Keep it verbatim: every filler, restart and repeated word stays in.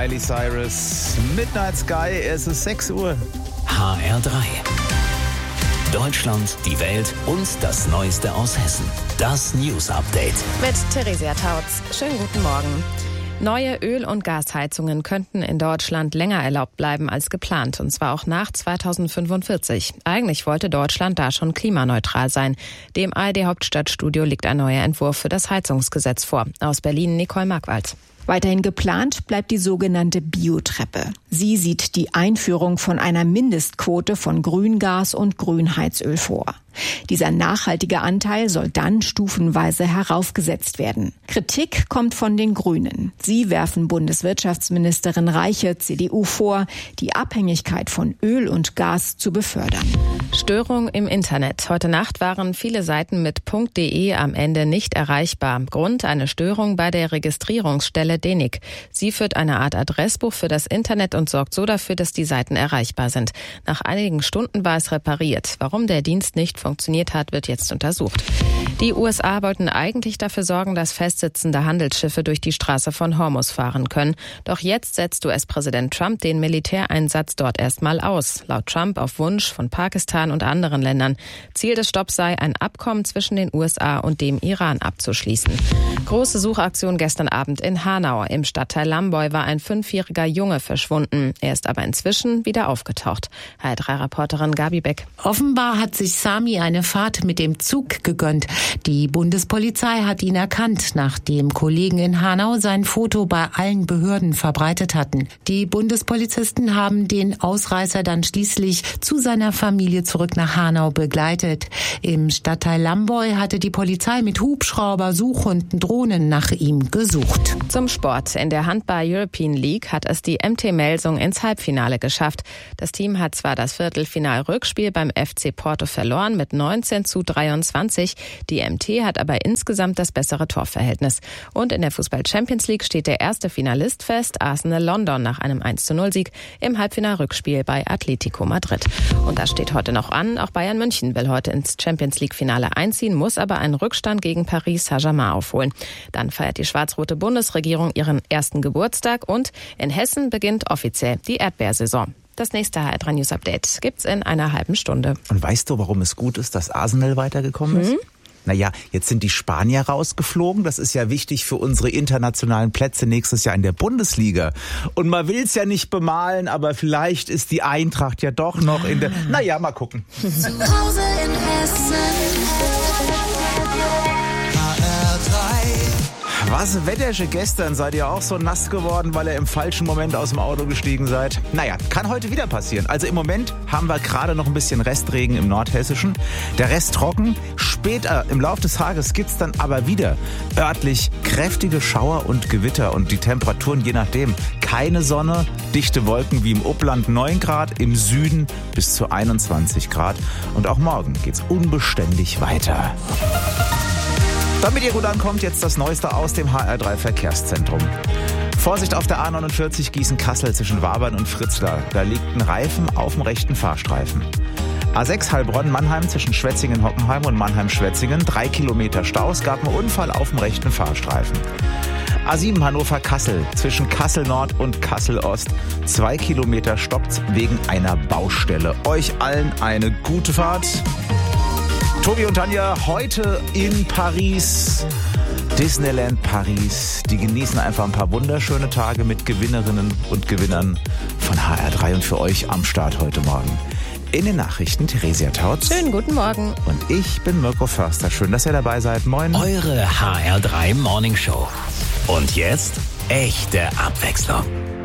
Miley Cyrus. Midnight Sky, es ist sechs Uhr. H R drei. Deutschland, die Welt und das Neueste aus Hessen. Das News Update. Mit Theresia Tautz. Schönen guten Morgen. Neue Öl- und Gasheizungen könnten in Deutschland länger erlaubt bleiben als geplant, und zwar auch nach zweitausendfünfundvierzig. Eigentlich wollte Deutschland da schon klimaneutral sein. Dem A R D-Hauptstadtstudio liegt ein neuer Entwurf für das Heizungsgesetz vor. Aus Berlin Nicole Markwald. Weiterhin geplant bleibt die sogenannte Biotreppe. Sie sieht die Einführung von einer Mindestquote von Grüngas und Grünheizöl vor. Dieser nachhaltige Anteil soll dann stufenweise heraufgesetzt werden. Kritik kommt von den Grünen. Sie werfen Bundeswirtschaftsministerin Reiche, C D U, vor, die Abhängigkeit von Öl und Gas zu befördern. Störung im Internet. Heute Nacht waren viele Seiten mit .de am Ende nicht erreichbar. Grund eine Störung bei der Registrierungsstelle D E N I C. Sie führt eine Art Adressbuch für das Internet und sorgt so dafür, dass die Seiten erreichbar sind. Nach einigen Stunden war es repariert. Warum der Dienst nicht funktioniert hat, wird jetzt untersucht. Die U S A wollten eigentlich dafür sorgen, dass festsitzende Handelsschiffe durch die Straße von Hormuz fahren können. Doch jetzt setzt U S-Präsident Trump den Militäreinsatz dort erstmal aus. Laut Trump auf Wunsch von Pakistan und anderen Ländern. Ziel des Stopps sei, ein Abkommen zwischen den U S A und dem Iran abzuschließen. Große Suchaktion gestern Abend in Hanau. Im Stadtteil Lamboy war ein fünfjähriger Junge verschwunden. Er ist aber inzwischen wieder aufgetaucht. H R drei-Reporterin Gabi Beck. Offenbar hat sich Sami eine Fahrt mit dem Zug gegönnt. Die Bundespolizei hat ihn erkannt, nachdem Kollegen in Hanau sein Foto bei allen Behörden verbreitet hatten. Die Bundespolizisten haben den Ausreißer dann schließlich zu seiner Familie zurück nach Hanau begleitet. Im Stadtteil Lamboy hatte die Polizei mit Hubschrauber, Suchhunden, Drohnen nach ihm gesucht. Zum Sport. In der Handball-European League hat es die M T Melsung ins Halbfinale geschafft. Das Team hat zwar das Viertelfinal-Rückspiel beim F C Porto verloren mit neunzehn zu dreiundzwanzig. Die M T hat aber insgesamt das bessere Torverhältnis. Und in der Fußball-Champions League steht der erste Finalist fest, Arsenal London nach einem eins zu null Sieg im Halbfinal-Rückspiel bei Atletico Madrid. Und das steht heute noch an. Auch Bayern München will heute ins Champions League-Finale einziehen, muss aber einen Rückstand gegen Paris Saint-Germain aufholen. Dann feiert die schwarz-rote Bundesregierung ihren ersten Geburtstag und in Hessen beginnt offiziell die Erdbeersaison. Das nächste H R drei News Update gibt's in einer halben Stunde. Und weißt du, warum es gut ist, dass Arsenal weitergekommen ist? Hm? Naja, jetzt sind die Spanier rausgeflogen. Das ist ja wichtig für unsere internationalen Plätze nächstes Jahr in der Bundesliga. Und man will es ja nicht bemalen, aber vielleicht ist die Eintracht ja doch noch in der... Naja, mal gucken. Zu Hause in Hessen. H R drei. Was Wettersche gestern, seid ihr auch so nass geworden, weil ihr im falschen Moment aus dem Auto gestiegen seid? Naja, kann heute wieder passieren. Also im Moment haben wir gerade noch ein bisschen Restregen im Nordhessischen. Der Rest trocken. Später im Laufe des Tages gibt's dann aber wieder örtlich kräftige Schauer und Gewitter. Und die Temperaturen je nachdem. Keine Sonne, dichte Wolken wie im Upland neun Grad, im Süden bis zu einundzwanzig Grad. Und auch morgen geht's unbeständig weiter. Damit ihr gut ankommt, jetzt das Neueste aus dem H R drei Verkehrszentrum. Vorsicht auf der A neunundvierzig Gießen-Kassel zwischen Wabern und Fritzlar. Da liegt ein Reifen auf dem rechten Fahrstreifen. A sechs Heilbronn-Mannheim zwischen Schwetzingen-Hockenheim und Mannheim-Schwetzingen. Drei Kilometer Stau. Es gab einen Unfall auf dem rechten Fahrstreifen. A sieben Hannover-Kassel zwischen Kassel-Nord und Kassel-Ost. Zwei Kilometer stoppt wegen einer Baustelle. Euch allen eine gute Fahrt. Tobi und Tanja heute in Paris, Disneyland Paris. Die genießen einfach ein paar wunderschöne Tage mit Gewinnerinnen und Gewinnern von H R drei und für euch am Start heute Morgen. In den Nachrichten Theresia Tautz. Schönen guten Morgen. Und ich bin Mirko Förster. Schön, dass ihr dabei seid. Moin. Eure H R drei Morning Show. Und jetzt echte Abwechslung.